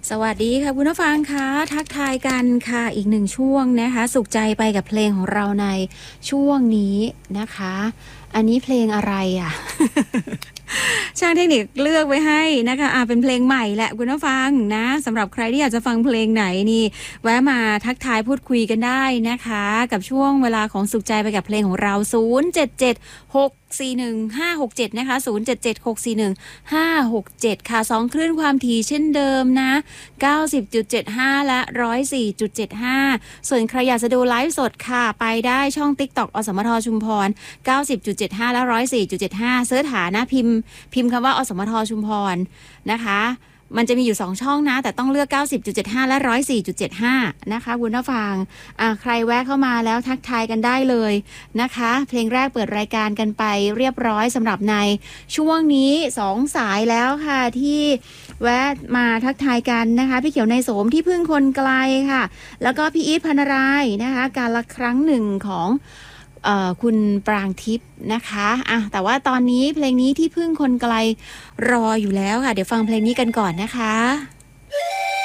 สวัสดีค่ะคุณผู้ฟังคะทักทายกันค่ะอีกหนึ่งช่วงนะคะสุขใจไปกับเพลงของเราในช่วงนี้นะคะอันนี้เพลงอะไรอ่ะ ช่างเทคนิคเลือกไว้ให้นะคะเป็นเพลงใหม่แหละคุณผู้ฟังนะสำหรับใครที่อยากจะฟังเพลงไหนนี่แวะมาทักทายพูดคุยกันได้นะคะกับช่วงเวลาของสุขใจไปกับเพลงของเรา0776415567นะคะ0776415567ค่ะ2คลื่นความถี่เช่นเดิมนะ90.75และ104.75ส่วนใครอยากจะดูไลฟ์สดค่ะไปได้ช่อง TikTok อสมทชุมพร90.75และ104.75เสิร์ชหานะพิมพ์คำว่าอสมทชุมพรนะคะมันจะมีอยู่2ช่องนะแต่ต้องเลือก90.75และ104.75นะคะคุณผู้ฟังใครแวะเข้ามาแล้วทักทายกันได้เลยนะคะเพลงแรกเปิดรายการกันไปเรียบร้อยสำหรับในช่วงนี้2สายแล้วค่ะที่แวะมาทักทายกันนะคะพี่เขียวในโสมที่พึ่งคนไกลค่ะแล้วก็พี่อีทพรรณรายนะคะการละครั้งหนึ่งของคุณปรางทิพย์นะคะแต่ว่าตอนนี้เพลงนี้ที่พึ่งคนไกลรออยู่แล้วค่ะเดี๋ยวฟังเพลงนี้กันก่อนนะคะ